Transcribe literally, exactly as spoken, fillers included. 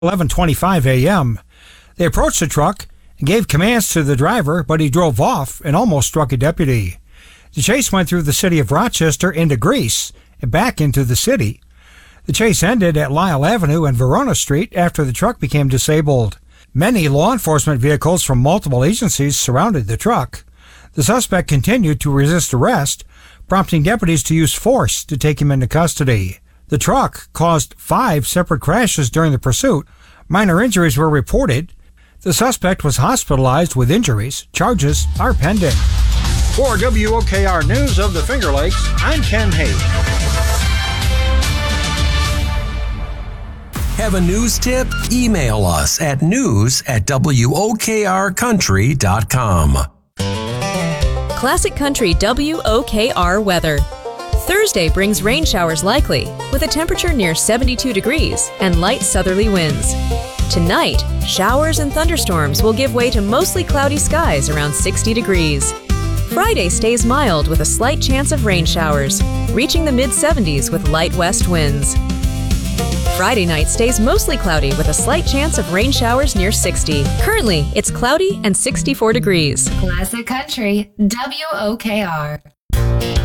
eleven twenty-five a.m. They approached the truck and gave commands to the driver, but he drove off and almost struck a deputy. The chase went through the city of Rochester into Greece and back into the city. The chase ended at Lyle Avenue and Verona Street after the truck became disabled. Many law enforcement vehicles from multiple agencies surrounded the truck. The suspect continued to resist arrest, prompting deputies to use force to take him into custody. The truck caused five separate crashes during the pursuit. Minor injuries were reported. The suspect was hospitalized with injuries. Charges are pending. For W O K R News of the Finger Lakes, I'm Ken Hayes. Have a news tip? Email us at news at W O K R country dot com. Classic Country W O K R weather. Thursday brings rain showers likely, with a temperature near seventy-two degrees and light southerly winds. Tonight, showers and thunderstorms will give way to mostly cloudy skies around sixty degrees. Friday stays mild with a slight chance of rain showers, reaching the mid seventies with light west winds. Friday night stays mostly cloudy with a slight chance of rain showers near sixty. Currently, it's cloudy and sixty-four degrees. Classic Country W O K R.